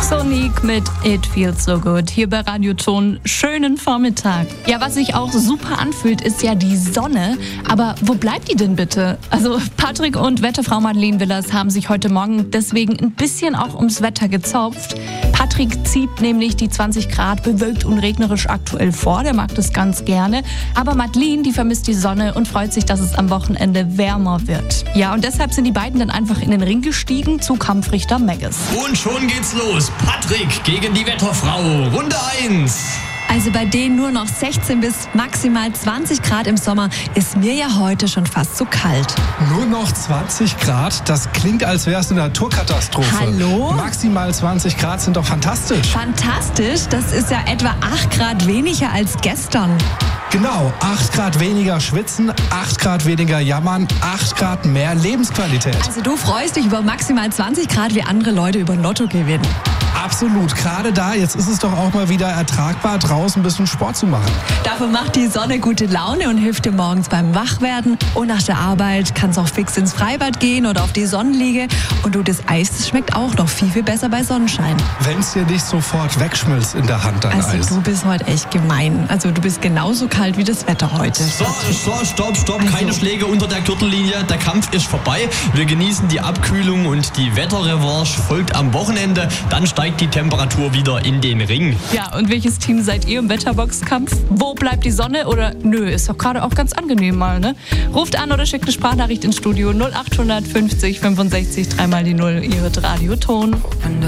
Sonic mit It Feels So Good hier bei Radio Ton. Schönen Vormittag. Ja, was sich auch super anfühlt, ist ja die Sonne. Aber wo bleibt die denn bitte? Also Patrick und Wetterfrau Madeleine Willers haben sich heute Morgen deswegen ein bisschen auch ums Wetter gezopft. Patrick zieht nämlich die 20 Grad bewölkt und regnerisch aktuell vor. Der mag das ganz gerne. Aber Madeleine, die vermisst die Sonne und freut sich, dass es am Wochenende wärmer wird. Ja, und deshalb sind die beiden dann einfach in den Ring gestiegen zu Kampfrichter Megges. Und schon geht's los. Patrick gegen die Wetterfrau. Runde 1. Also bei denen nur noch 16 bis maximal 20 Grad im Sommer ist mir ja heute schon fast zu kalt. Nur noch 20 Grad? Das klingt, als wäre es eine Naturkatastrophe. Hallo? Maximal 20 Grad sind doch fantastisch. Fantastisch? Das ist ja etwa 8 Grad weniger als gestern. Genau, 8 Grad weniger schwitzen, 8 Grad weniger jammern, 8 Grad mehr Lebensqualität. Also du freust dich über maximal 20 Grad, wie andere Leute über Lotto gewinnen. Absolut, gerade da, jetzt ist es doch auch mal wieder ertragbar, draußen ein bisschen Sport zu machen. Dafür macht die Sonne gute Laune und hilft dir morgens beim Wachwerden. Und nach der Arbeit kannst du auch fix ins Freibad gehen oder auf die Sonnenliege. Und du, das Eis, das schmeckt auch noch viel, viel besser bei Sonnenschein. Wenn es dir nicht sofort wegschmilzt in der Hand, dein Eis. Also du bist heute echt gemein. Also du bist genauso kalt wie das Wetter heute. So, stopp. Keine Schläge unter der Gürtellinie. Der Kampf ist vorbei. Wir genießen die Abkühlung und die Wetterrevanche folgt am Wochenende. Dann steigt die Temperatur wieder in den Ring. Ja, und welches Team seid ihr im Wetterboxkampf? Wo bleibt die Sonne? Oder nö, ist doch gerade auch ganz angenehm mal, ne? Ruft an oder schickt eine Sprachnachricht ins Studio 0800 50 65 3 mal die 0. Ihr hört Radio Ton.